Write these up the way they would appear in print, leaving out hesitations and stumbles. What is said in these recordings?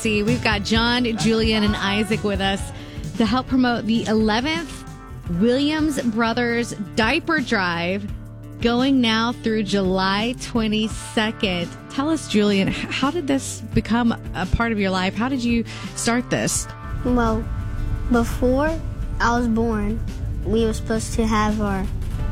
See, we've got John, Julian, and Isaac with us to help promote the 11th Williams Brothers Diaper Drive going now through July 22nd. Tell us, Julian, how did this become a part of your life? How did you start this? Well, before I was born, we were supposed to have our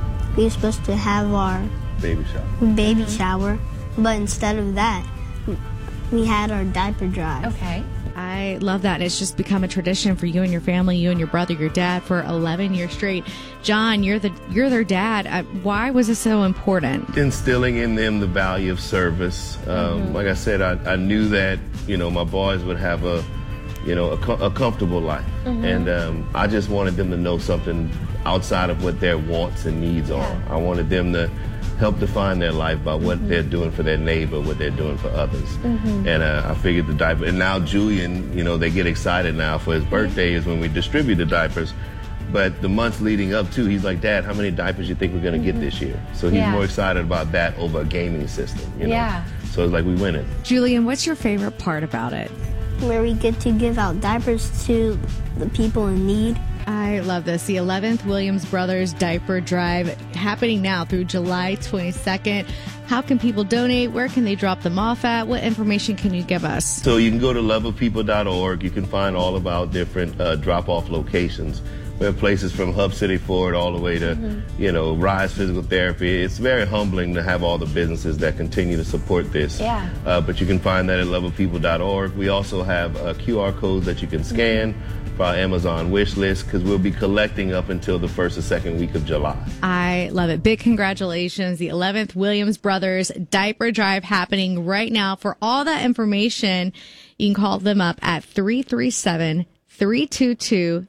baby shower, but instead of that, we had our diaper drive. Okay. I love that. It's just become a tradition for you and your family, you and your brother, your dad, for 11 years straight. John, you're their dad. Why was this so important? Instilling in them the value of service. Like I said, I knew that, my boys would have a comfortable life. And I just wanted them to know something outside of what their wants and needs are. I wanted them to help define their life by what they're doing for their neighbor, what they're doing for others. And I figured the diaper, and now Julian, they get excited now for his birthday is when we distribute the diapers. But the months leading up to, he's like, Dad, how many diapers you think we're going to get this year? So he's more excited about that over a gaming system, So it's like we win it. Julian, what's your favorite part about it? Where we get to give out diapers to the people in need. I love this. The 11th Williams Brothers Diaper Drive happening now through July 22nd. How can people donate? Where can they drop them off at? What information can you give us? So you can go to loveofpeople.org. You can find all of our different drop-off locations. We have places from Hub City Ford all the way to, Rise Physical Therapy. It's very humbling to have all the businesses that continue to support this. But you can find that at loveofpeople.org. We also have QR codes that you can scan for our Amazon wish list because we'll be collecting up until the first or second week of July. I love it. Big congratulations. The 11th Williams Brothers Diaper Drive happening right now. For all that information, you can call them up at 337-322-8030.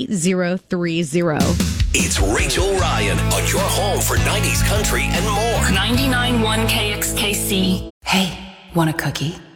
It's Rachel Ryan on your home for 90s country and more. 99.1 KXKC. Hey, want a cookie?